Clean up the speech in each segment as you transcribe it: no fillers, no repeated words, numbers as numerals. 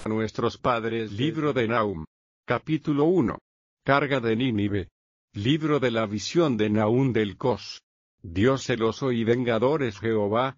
nuestros padres. Libro de Nahum. Capítulo 1. Carga de Nínive. Libro de la visión de Nahum del Cos. Dios celoso y vengador es Jehová,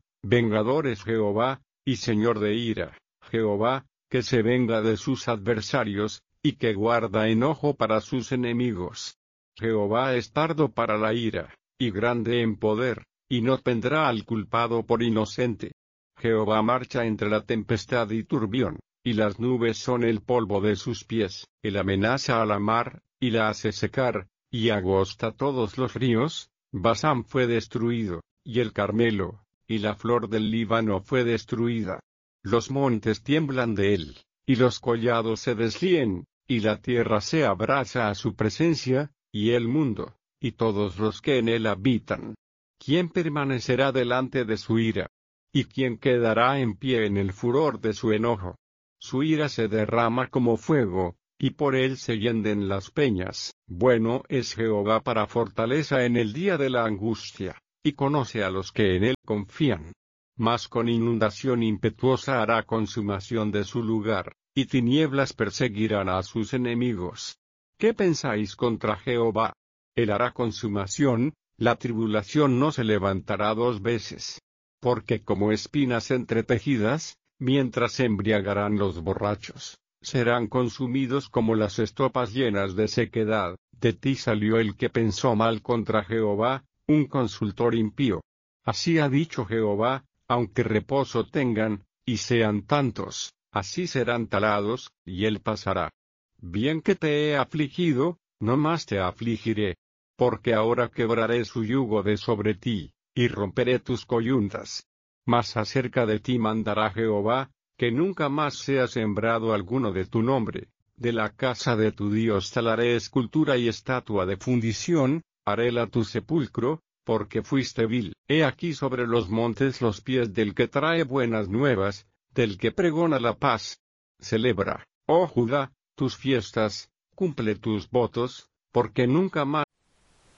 y Señor de ira, Jehová, que se venga de sus adversarios, y que guarda enojo para sus enemigos. Jehová es tardo para la ira, y grande en poder, y no tendrá al culpado por inocente. Jehová marcha entre la tempestad y turbión, y las nubes son el polvo de sus pies. Él amenaza a la mar, y la hace secar, y agosta todos los ríos. Basán fue destruido, y el Carmelo, y la flor del Líbano fue destruida. Los montes tiemblan de él, y los collados se deslíen, y la tierra se abraza a su presencia, y el mundo, y todos los que en él habitan. ¿Quién permanecerá delante de su ira? ¿Y quién quedará en pie en el furor de su enojo? Su ira se derrama como fuego, y por él se hienden las peñas. Bueno es Jehová para fortaleza en el día de la angustia, y conoce a los que en él confían. Mas con inundación impetuosa hará consumación de su lugar, y tinieblas perseguirán a sus enemigos. ¿Qué pensáis contra Jehová? Él hará consumación, la tribulación no se levantará dos veces. Porque como espinas entretejidas, mientras se embriagarán los borrachos, serán consumidos como las estopas llenas de sequedad. De ti salió el que pensó mal contra Jehová, un consultor impío. Así ha dicho Jehová, aunque reposo tengan, y sean tantos, así serán talados, y él pasará. Bien que te he afligido, no más te afligiré. Porque ahora quebraré su yugo de sobre ti, y romperé tus coyuntas. Mas acerca de ti mandará Jehová, que nunca más sea sembrado alguno de tu nombre. De la casa de tu Dios talaré escultura y estatua de fundición, haréla tu sepulcro, porque fuiste vil. He aquí sobre los montes los pies del que trae buenas nuevas, del que pregona la paz. Celebra, oh Judá, tus fiestas, cumple tus votos, porque nunca más